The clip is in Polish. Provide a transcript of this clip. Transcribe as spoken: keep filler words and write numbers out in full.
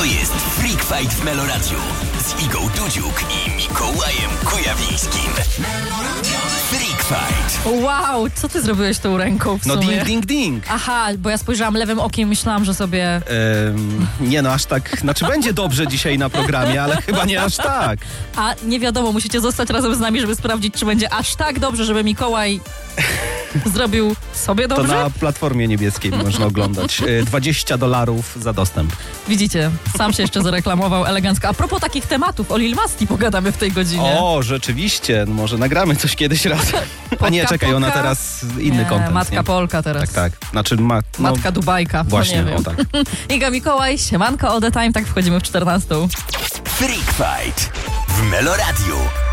To jest Freak Fight w Meloradiu z Igą Dudziuk i Mikołajem Kujawińskim. Freak Fight. Wow, co ty zrobiłeś tą ręką w No sumie? ding, ding, ding. Aha, bo ja spojrzałam lewym okiem i myślałam, że sobie... Ehm, nie no, aż tak, znaczy będzie dobrze dzisiaj na programie, ale chyba nie aż tak. A nie wiadomo, musicie zostać razem z nami, żeby sprawdzić, czy będzie aż tak dobrze, żeby Mikołaj zrobił sobie To dobrze? na Platformie Niebieskiej można oglądać. E, dwadzieścia dolarów za dostęp. Widzicie, sam się jeszcze zareklamował elegancko. A propos takich tematów, o Lil Masti pogadamy w tej godzinie. O, rzeczywiście, no może nagramy coś kiedyś raz. A nie, Polka, czekaj, ona Polka? teraz inny Nie, kontent. Matka nie? Polka teraz. Tak, tak. Znaczy ma, no, Matka Dubajka. właśnie, no nie o wiem. tak. Iga, Mikołaj, siemanko all the time, tak wchodzimy w czternastą. Freak Fight w Meloradiu.